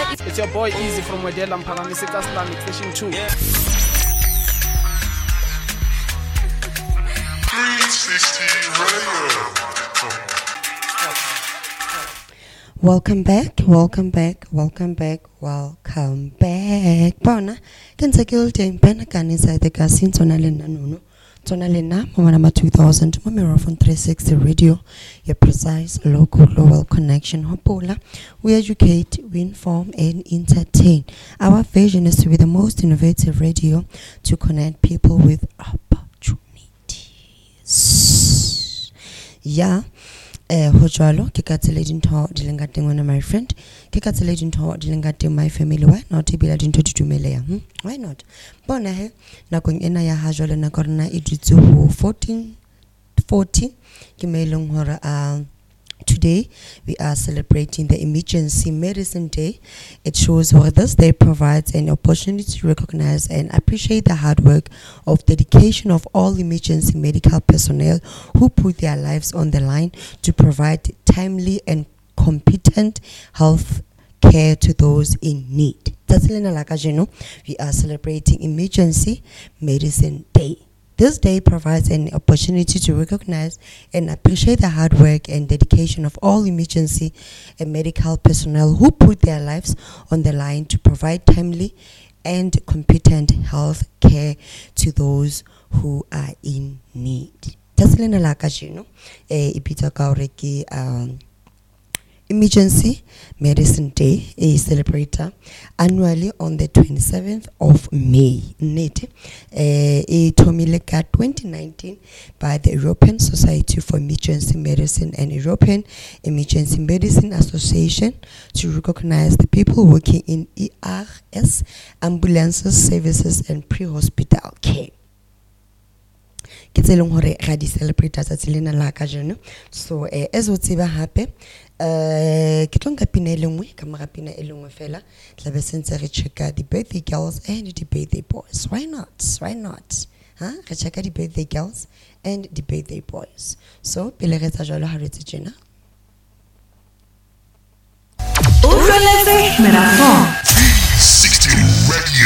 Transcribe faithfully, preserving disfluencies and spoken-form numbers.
It's your boy Easy from Wedela Mphalamiseka Islamic Station two. three sixty Radio. Welcome back, welcome back, welcome back, welcome back. Bona, can take all time pen can inside the casino tonalina no. Tonalina, Mama two thousand, Mamma from three sixty Radio, your precise, local, global connection. Hopola, we educate, we inform, and entertain. Our vision is to be the most innovative radio to connect people with opportunities. Yeah. Eh ho jwalo ke ka tsela dintho di lenga teng wena my friend ke ka tsela dintho di lenga teng my family. Why not ibila dintho di dumeleya hm why not bona he nakong ena ya ha jwale na korona e ditse ho fourteen forty ke maileng hore a today we are celebrating the Emergency Medicine Day. It shows how this day provides an opportunity to recognize and appreciate the hard work of dedication of all emergency medical personnel who put their lives on the line to provide timely and competent health care to those in need. That's Lena Lakajeno. We are celebrating Emergency Medicine Day. This day provides an opportunity to recognize and appreciate the hard work and dedication of all emergency and medical personnel who put their lives on the line to provide timely and competent health care to those who are in need. That's Lena Lakajino. Ipita Kaureki um Emergency Medicine Day is celebrated annually on the twenty-seventh of May. Nete, twenty nineteen by the European Society for Emergency Medicine and European Emergency Medicine Association to recognize the people working in E R S, ambulances, services, and pre-hospital care. Kitselong hore ga di celebrate tsa tselena la ka jeno so eh ezo tsiba hape eh ke tlonka pina e lengwe ka mara pina e lengwe fela tla be sentse re checka the birthday girls and the birthday boys. Why not why not huh re checka the birthday girls and the birthday boys. So pele re tsa jalo ha re tse jena Utlweletse Merathon